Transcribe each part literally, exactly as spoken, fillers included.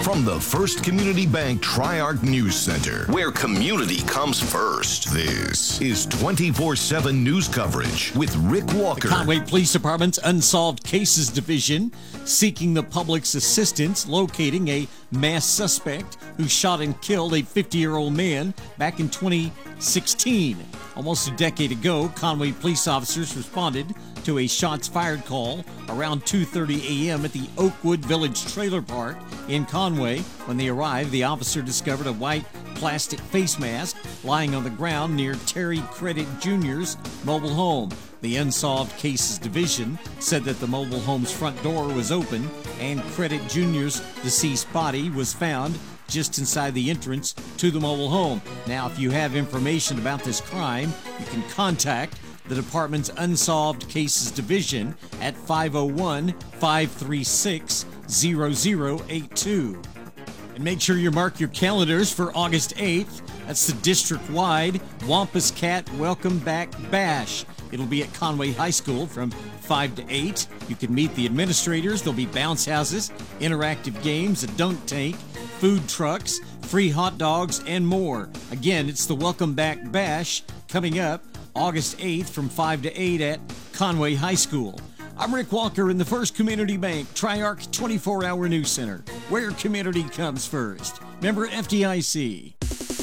From the First Community Bank Tri-Arc News Center, where community comes first, this is twenty-four seven news coverage with Rick Walker. The Conway Police Department's Unsolved Cases Division seeking the public's assistance locating a mass suspect who shot and killed a fifty-year-old man back in twenty sixteen. Almost a decade ago, Conway police officers responded to a shots fired call around two thirty a.m. at the Oakwood Village Trailer Park in Conway. When they arrived, the officer discovered a white plastic face mask lying on the ground near Terry Credit Junior's mobile home. The Unsolved Cases Division said that the mobile home's front door was open and Credit Junior's deceased body was found just inside the entrance to the mobile home. Now, if you have information about this crime, you can contact the department's Unsolved Cases Division at five oh one, five three six, zero zero eight two. And make sure you mark your calendars for August eighth. That's the district-wide Wampus Cat Welcome Back Bash. It'll be at Conway High School from five to eight. You can meet the administrators. There'll be bounce houses, interactive games, a dunk tank, food trucks, free hot dogs, and more. Again, it's the Welcome Back Bash coming up August eighth from five to eight at Conway High School. I'm Rick Walker in the First Community Bank Tri-Arc twenty-four hour News Center, where community comes first. Member F D I C.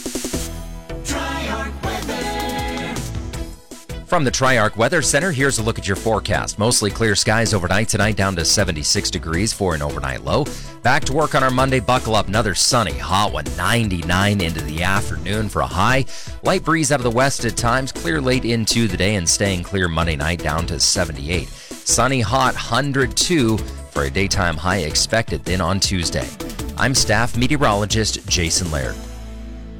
Tri-Arc Weather. From the Tri-Arc Weather Center, here's a look at your forecast. Mostly clear skies overnight tonight, down to seventy-six degrees for an overnight low. Back to work on our Monday. Buckle up, another sunny, hot one, ninety-nine into the afternoon for a high. Light breeze out of the west at times, clear late into the day and staying clear Monday night, down to seventy-eight. Sunny, hot, one hundred two for a daytime high expected then on Tuesday. I'm staff meteorologist Jason Laird.